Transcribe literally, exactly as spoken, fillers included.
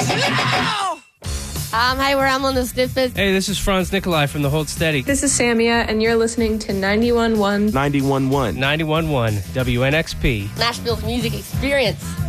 Um, hi, we're Amlin the Stiffest. Hey, this is Franz Nikolai from the Hold Steady. This is Samia, and you're listening to ninety-one point one. ninety-one point one. ninety-one point one W N X P. Nashville's music experience.